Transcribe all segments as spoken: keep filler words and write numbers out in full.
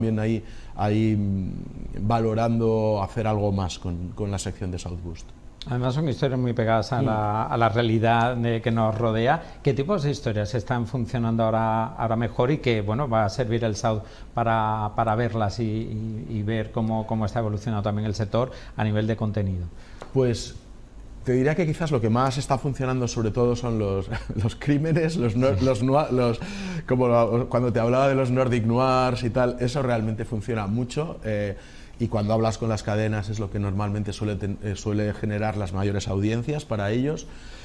también ahí, ahí valorando hacer algo más con, con la sección de South Boost. Además son historias muy pegadas a la, a la realidad de, que nos rodea. ¿Qué tipos de historias están funcionando ahora, ahora mejor y que bueno, va a servir el South para, para verlas y, y, y ver cómo, cómo está evolucionando también el sector a nivel de contenido? Pues te diría que quizás lo que más está funcionando sobre todo son los, los crímenes, los, los, los, como lo, cuando te hablaba de los Nordic Noirs y tal, eso realmente funciona mucho. Eh, y cuando hablas con las cadenas es lo que normalmente suele, ten, eh, suele generar las mayores audiencias para ellos.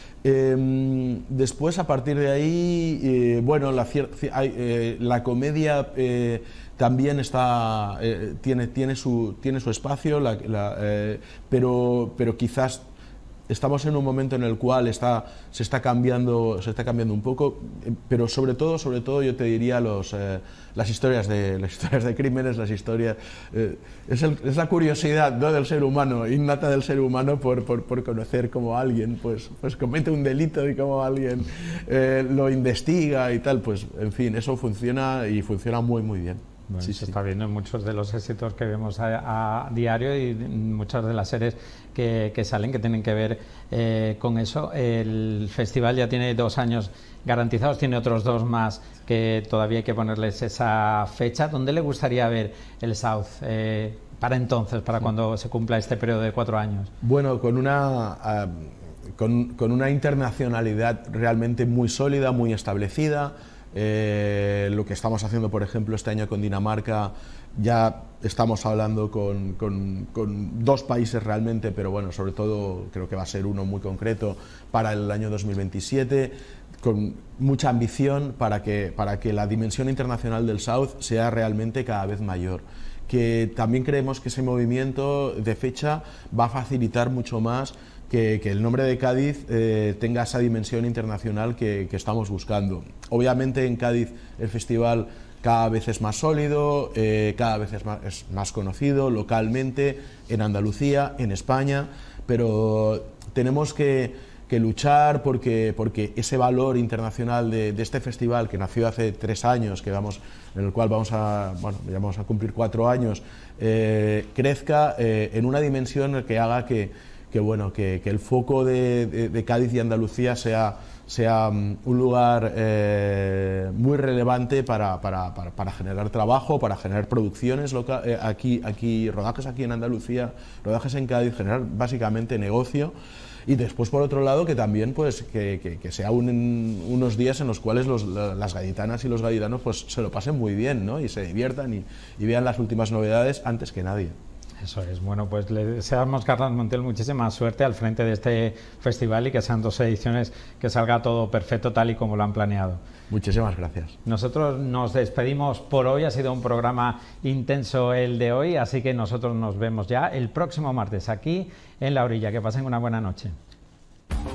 Eh, después, a partir de ahí, eh, bueno, la, eh, la comedia eh, también está, eh, tiene, tiene, su, tiene su espacio, la, la, eh, pero, pero quizás estamos en un momento en el cual está, se, está cambiando, se está cambiando un poco, pero sobre todo, sobre todo yo te diría los, eh, las, historias de, las historias de crímenes, las historias... Eh, es, el, es la curiosidad, ¿no?, del ser humano, innata del ser humano por, por, por conocer cómo alguien pues, pues comete un delito y cómo alguien eh, lo investiga y tal, pues en fin, eso funciona y funciona muy muy bien. Bueno, sí, se sí. está viendo en muchos de los éxitos que vemos a, a diario y muchas de las series que, que salen que tienen que ver eh, con eso. El festival ya tiene dos años garantizados, tiene otros dos más que todavía hay que ponerles esa fecha. ¿Dónde le gustaría ver el South eh, para entonces, para sí. cuando se cumpla este periodo de cuatro años? Bueno, con una... Uh, con, con una internacionalidad realmente muy sólida, muy establecida. Eh, lo que estamos haciendo, por ejemplo, este año con Dinamarca, ya estamos hablando con, con, con dos países realmente, pero bueno, sobre todo creo que va a ser uno muy concreto para el año dos mil veintisiete, con mucha ambición para que, para que la dimensión internacional del South sea realmente cada vez mayor. Que también creemos que ese movimiento de fecha va a facilitar mucho más Que, que el nombre de Cádiz eh, tenga esa dimensión internacional que, que estamos buscando. Obviamente en Cádiz el festival cada vez es más sólido, eh, cada vez es más, es más conocido localmente, en Andalucía, en España, pero tenemos que, que luchar porque, porque ese valor internacional de, de este festival que nació hace tres años, que vamos, en el cual vamos a, bueno, vamos a cumplir cuatro años, eh, crezca eh, en una dimensión que haga que que bueno, que, que el foco de, de, de Cádiz y Andalucía sea, sea um, un lugar eh, muy relevante para, para, para, para generar trabajo, para generar producciones loca eh, aquí, aquí, rodajes aquí en Andalucía, rodajes en Cádiz, generar básicamente negocio. Y después, por otro lado, que también pues, que, que, que sea un, unos días en los cuales los, las gaditanas y los gaditanos pues, se lo pasen muy bien, ¿no?, y se diviertan y, y vean las últimas novedades antes que nadie. Eso es. Bueno, pues le deseamos, Carles Montiel, muchísima suerte al frente de este festival y que sean dos ediciones que salga todo perfecto tal y como lo han planeado. Muchísimas gracias. Nosotros nos despedimos por hoy, ha sido un programa intenso el de hoy, así que nosotros nos vemos ya el próximo martes aquí en La Orilla. Que pasen una buena noche.